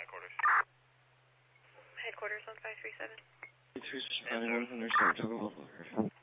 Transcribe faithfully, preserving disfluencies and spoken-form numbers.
headquarters. Headquarters on five three seven. It's responding one hundred, Saratoga Boulevard.